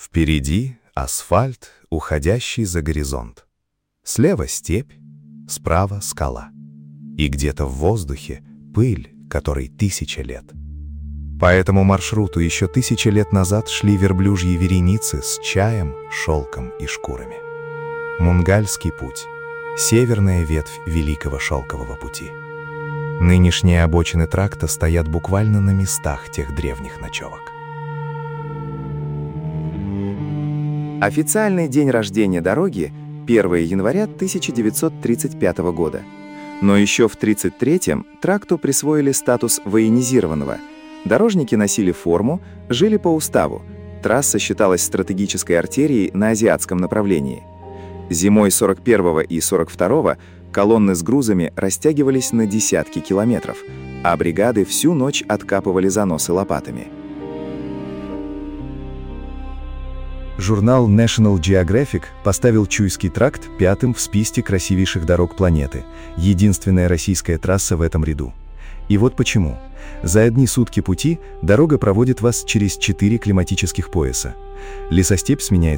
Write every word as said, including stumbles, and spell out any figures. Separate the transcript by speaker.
Speaker 1: Впереди асфальт, уходящий за горизонт. Слева степь, справа скала. И где-то в воздухе пыль, которой тысяча лет. По этому маршруту еще тысячи лет назад шли верблюжьи вереницы с чаем, шелком и шкурами. Мунгальский путь – северная ветвь Великого Шелкового пути. Нынешние обочины тракта стоят буквально на местах тех древних ночевок.
Speaker 2: Официальный день рождения дороги – первое января тысяча девятьсот тридцать пятого года. Но еще в тридцать третьем тракту присвоили статус военизированного. Дорожники носили форму, жили по уставу. Трасса считалась стратегической артерией на азиатском направлении. Зимой сорок первого и сорок второго колонны с грузами растягивались на десятки километров, а бригады всю ночь откапывали заносы лопатами.
Speaker 1: Журнал National Geographic поставил Чуйский тракт пятым в списке красивейших дорог планеты, единственная российская трасса в этом ряду. И вот почему. За одни сутки пути дорога проводит вас через четыре климатических пояса. Лесостепь сменяет